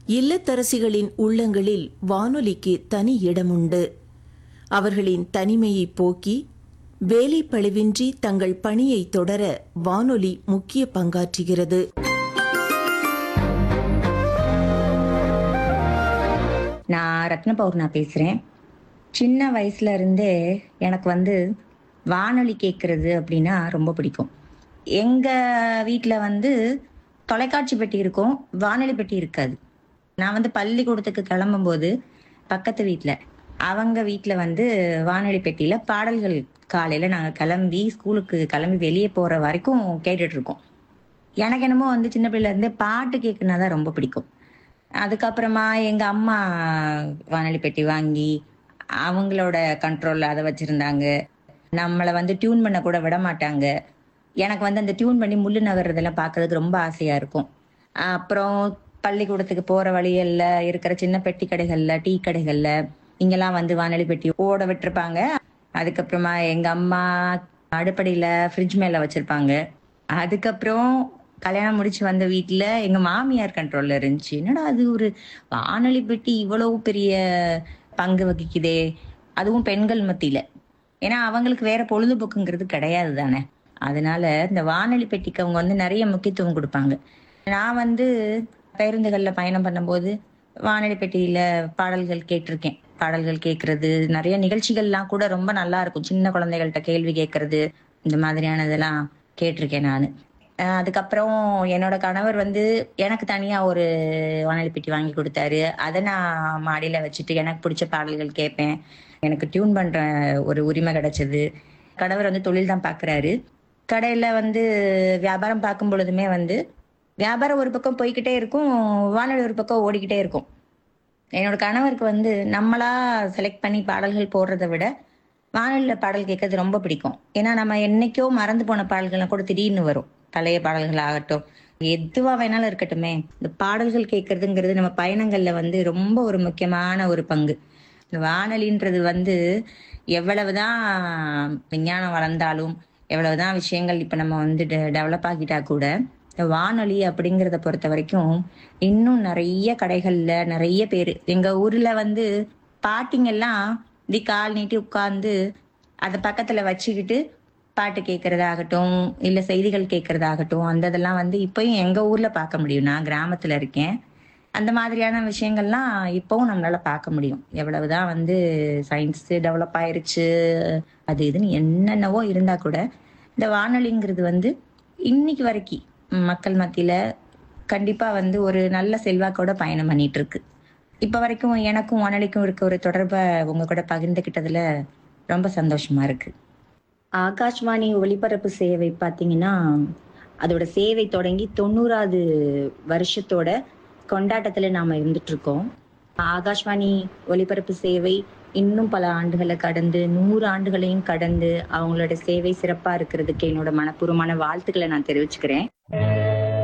இல்லத்தரசிகளின் உள்ளங்களில் வானொலிக்கு தனி இடமுண்டு. அவர்களின் தனிமையை போக்கி வேலைப்பளுவின்றி தங்கள் பணியை தொடர வானொலி முக்கிய பங்காற்றுகிறது. நான் ரத்னபௌர்ணா பேசுறேன். சின்ன வயசுல இருந்தே எனக்கு வானொலி கேட்கறது அப்படின்னா ரொம்ப பிடிக்கும். எங்க வீட்டில் தொலைக்காட்சி பெட்டி இருக்கும், வானொலி பெட்டி இருக்காது. நான் பள்ளிக்கூடத்துக்கு கிளம்பும்போது பக்கத்து வீட்டில் அவங்க வீட்டில் வானொலி பெட்டியில் பாடல்கள் காலையில் நாங்கள் கிளம்பி ஸ்கூலுக்கு கிளம்பி வெளியே போகிற வரைக்கும் கேட்டுட்டு இருக்கோம். எனக்கு என்னமோ சின்ன பிள்ளைலேருந்தே பாட்டு கேட்குனா தான் ரொம்ப பிடிக்கும். அதுக்கப்புறமா எங்கள் அம்மா வானொலி பெட்டி வாங்கி அவங்களோட கண்ட்ரோலில் அதை வச்சுருந்தாங்க. நம்மளை டியூன் பண்ண கூட விட மாட்டாங்க. எனக்கு அந்த டியூன் பண்ணி முள்ளு நகர்றதெல்லாம் பார்க்கறதுக்கு ரொம்ப ஆசையாக இருக்கும். அப்புறம் பள்ளிக்கூடத்துக்கு போகிற வழிகளில் இருக்கிற சின்ன பெட்டி கடைகளில், டீ கடைகளில் இங்கெல்லாம் வானொலி பெட்டி ஓட விட்டுருப்பாங்க. அதுக்கப்புறமா எங்கள் அம்மா அடுப்படியில் ஃப்ரிட்ஜ் மேலே வச்சுருப்பாங்க. அதுக்கப்புறம் கல்யாணம் முடிச்சு வந்த வீட்டில் எங்கள் மாமியார் கண்ட்ரோலில் இருந்துச்சு. என்னடா அது ஒரு வானொலி பெட்டி இவ்வளவு பெரிய பங்கு வகிக்குதே, அதுவும் பெண்கள் மத்தியில். ஏன்னா அவங்களுக்கு வேற பொழுதுபோக்குங்கிறது கிடையாது தானே. அதனால இந்த வானொலி பெட்டிக்கு அவங்க நிறைய முக்கியத்துவம் கொடுப்பாங்க. நான் பேருந்துகளில் பயணம் பண்ணும்போது வானொலி பெட்டியில் பாடல்கள் கேட்டிருக்கேன். பாடல்கள் கேட்கறது, நிறைய நிகழ்ச்சிகள்லாம் கூட ரொம்ப நல்லா இருக்கும். சின்ன குழந்தைகள்கிட்ட கேள்வி கேட்கறது, இந்த மாதிரியானதெல்லாம் கேட்டிருக்கேன் நான். அதுக்கப்புறம் என்னோட கணவர் எனக்கு தனியா ஒரு வானொலி பெட்டி வாங்கி கொடுத்தாரு. அதை நான் மாடியில வச்சுட்டு எனக்கு பிடிச்ச பாடல்கள் கேட்பேன். எனக்கு டியூன் பண்ற ஒரு உரிமை கிடைச்சது. கணவர் தொழில் தான் பாக்குறாரு. கடையில வியாபாரம் பார்க்கும் பொழுதுமே வியாபாரம் ஒரு பக்கம் போய்கிட்டே இருக்கும், வானொலி ஒரு பக்கம் ஓடிக்கிட்டே இருக்கும். என்னோட கணவருக்கு நம்மளா செலக்ட் பண்ணி பாடல்கள் போடுறதை விட வானொலியில பாடல் கேட்கறது ரொம்ப பிடிக்கும். ஏன்னா நம்ம என்னைக்கோ மறந்து போன பாடல்கள்லாம் கூட திடீர்னு வரும். பழைய பாடல்கள் ஆகட்டும், எதுவா வேணாலும் இருக்கட்டுமே, இந்த பாடல்கள் கேட்கறதுங்கிறது நம்ம பயணங்கள்ல ரொம்ப ஒரு முக்கியமான ஒரு பங்கு. இந்த வானொலின்றது எவ்வளவுதான் விஞ்ஞானம் வளர்ந்தாலும், எவ்வளவுதான் விஷயங்கள் இப்ப நம்ம டெவலப் ஆகிட்டா கூட, இந்த வானொலி அப்படிங்கிறத பொறுத்த வரைக்கும் இன்னும் நிறைய கடைகள்ல நிறைய பேரு எங்க ஊர்ல பாட்டிங்கெல்லாம் கால் நீட்டி உட்கார்ந்து அதை பக்கத்துல வச்சுக்கிட்டு பாட்டு கேட்கறதாகட்டும், இல்ல செய்திகள் கேட்கறதாகட்டும், அந்த இதெல்லாம் இப்பயும் எங்க ஊர்ல பார்க்க முடியும். நான் கிராமத்துல இருக்கேன். அந்த மாதிரியான விஷயங்கள்லாம் இப்பவும் நம்மளால பார்க்க முடியும். எவ்வளவுதான் சயின்ஸ் டெவலப் ஆயிருச்சு, அது இதுன்னு என்னென்னவோ இருந்தா கூட இந்த வானொலிங்கிறது இன்னைக்கு வரைக்கும் மக்கள் மத்தியில கண்டிப்பா ஒரு நல்ல செல்வாக்கோட பயணம் பண்ணிட்டு இருக்கு. இப்ப வரைக்கும் எனக்கும் வானொலிக்கும் இருக்க ஒரு தொடர்பை உங்க கூட பகிர்ந்துகிட்டதுல ரொம்ப சந்தோஷமா இருக்கு. ஆகாஷ்வாணி ஒலிபரப்பு சேவை பாத்தீங்கன்னா, அதோட சேவை தொடங்கி 90வது வருஷத்தோட கொண்டாட்டத்துல நாம இருந்துட்டு இருக்கோம். ஆகாஷ்வாணி ஒலிபரப்பு சேவை இன்னும் பல ஆண்டுகளை கடந்து 100 ஆண்டுகளையும் கடந்து அவங்களோட சேவை சிறப்பா இருக்கிறதுக்கு என்னோட மனப்பூர்வமான வாழ்த்துக்களை நான் தெரிவிச்சுக்கிறேன்.